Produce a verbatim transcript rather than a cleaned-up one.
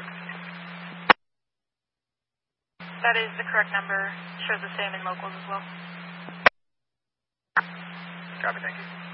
correct? That is the correct number. Shows the same in locals as well. Copy, thank you.